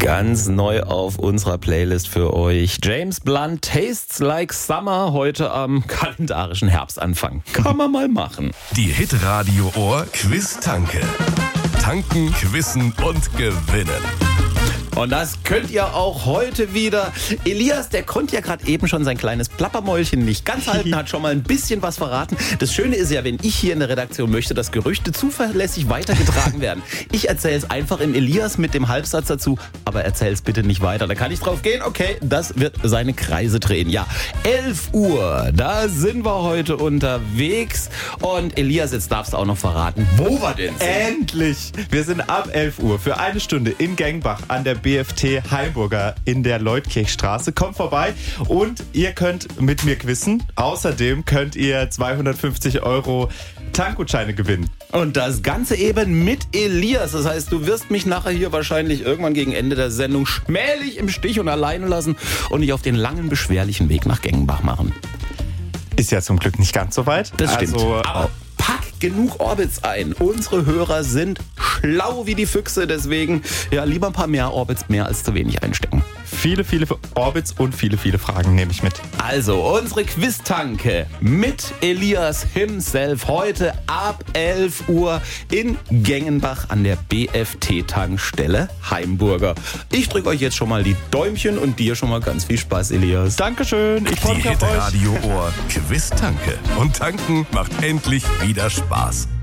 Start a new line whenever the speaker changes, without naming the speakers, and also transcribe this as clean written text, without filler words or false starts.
Ganz neu auf unserer Playlist für euch. James Blunt, Tastes Like Summer, heute am kalendarischen Herbstanfang. Kann man mal machen.
Die Hitradio Ohr Quiz-Tanke. Tanken, quizzen und gewinnen.
Und das könnt ihr auch heute wieder. Elias, der konnte ja gerade eben schon sein kleines Plappermäulchen nicht ganz halten, hat schon mal ein bisschen was verraten. Das Schöne ist ja, wenn ich hier in der Redaktion möchte, dass Gerüchte zuverlässig weitergetragen werden. Ich erzähle es einfach im Elias mit dem Halbsatz dazu, aber erzähl es bitte nicht weiter. Da kann ich drauf gehen, okay, das wird seine Kreise drehen. Ja, 11 Uhr, da sind wir heute unterwegs. Und Elias, jetzt darfst du auch noch verraten, wo wir denn sind.
Endlich! Wir sind ab 11 Uhr für eine Stunde in Gengbach an der BFT Heimburger in der Leutkirchstraße. Kommt vorbei und ihr könnt mit mir quizzen. Außerdem könnt ihr 250 € Tankgutscheine gewinnen.
Und das Ganze eben mit Elias. Das heißt, du wirst mich nachher hier wahrscheinlich irgendwann gegen Ende der Sendung schmählich im Stich und alleine lassen und dich auf den langen, beschwerlichen Weg nach Gengenbach machen.
Ist ja zum Glück nicht ganz so weit.
Das stimmt.
Also,
aber pack genug Orbits ein. Unsere Hörer sind schlau wie die Füchse. Deswegen ja lieber ein paar mehr Orbits mehr als zu wenig einstecken.
viele Orbits und viele Fragen nehme ich mit.
Also, unsere Quiz-Tanke mit Elias himself heute ab 11 Uhr in Gengenbach an der BFT-Tankstelle Heimburger. Ich drücke euch jetzt schon mal die Däumchen und dir schon mal ganz viel Spaß, Elias.
Dankeschön, ich freue
Die
mich auf euch.
Hitradio Ohr Quiz-Tanke. Und tanken macht endlich wieder Spaß.